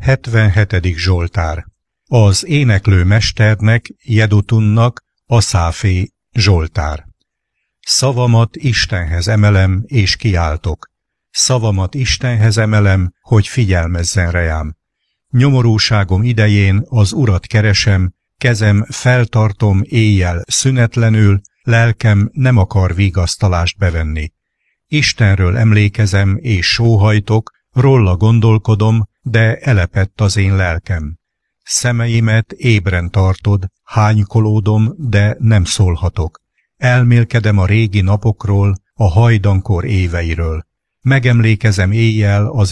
77. Zsoltár. Az éneklő mesternek, Jedutunnak, Aszáfé Zsoltár. Szavamat Istenhez emelem, és kiáltok. Szavamat Istenhez emelem, hogy figyelmezzen reám. Nyomorúságom idején az Urat keresem, kezem feltartom éjjel szünetlenül, lelkem nem akar vigasztalást bevenni. Istenről emlékezem és sóhajtok, róla gondolkodom, de elepett az én lelkem. Szemeimet ébren tartod, hánykolódom, de nem szólhatok. Elmélkedem a régi napokról, a hajdankor éveiről. Megemlékezem éjjel az